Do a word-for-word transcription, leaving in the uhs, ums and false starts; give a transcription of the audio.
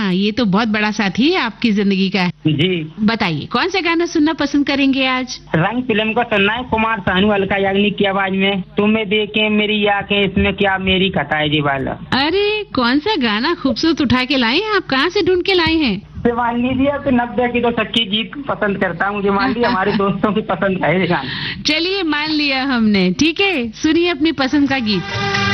हाँ, ये तो बहुत बड़ा साथी है आपकी जिंदगी का। जी बताइए कौन सा गाना सुनना पसंद करेंगे आज? रंग फिल्म को सुनना है, कुमार सानू अलका याग्निक की आवाज में। तुम्हें देखे मेरी आंखें, इसमें क्या मेरी कथा है जी वाला। अरे कौन सा गाना खूबसूरत उठा के लाए हैं आप, कहाँ से ढूंढ के लाए हैं? मान लीजिए तो नब्बे की तो सच्ची गीत पसंद करता हूँ, मान लीजिए हमारे दोस्तों की पसंद है ये गाना। चलिए मान लिया हमने, ठीक है, सुनिए अपनी पसंद का गीत।